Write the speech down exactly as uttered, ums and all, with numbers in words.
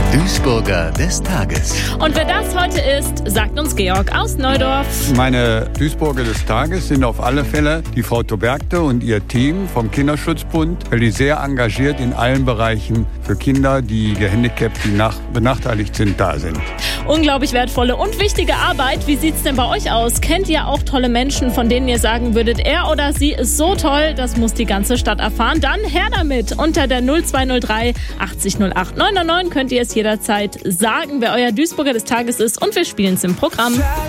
Duisburger des Tages. Und wer das heute ist, sagt uns Georg aus Neudorf. Meine Duisburger des Tages sind auf alle Fälle die Frau Tobergte und ihr Team vom Kinderschutzbund, weil die sehr engagiert in allen Bereichen für Kinder, die gehandicapt, die nach, benachteiligt sind, da sind. Unglaublich wertvolle und wichtige Arbeit. Wie sieht's denn bei euch aus? Kennt ihr auch tolle Menschen, von denen ihr sagen würdet, er oder sie ist so toll, das muss die ganze Stadt erfahren? Dann her damit. Unter der null zwei null drei achtzig null acht neun neun neun könnt ihr es jederzeit sagen, wer euer Duisburger des Tages ist, und wir spielen es im Programm.